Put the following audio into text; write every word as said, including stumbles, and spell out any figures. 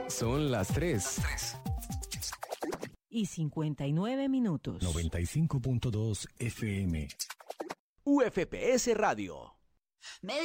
Son las tres. Y cincuenta y nueve minutos. noventa y cinco punto dos F M. U F P S Radio. Me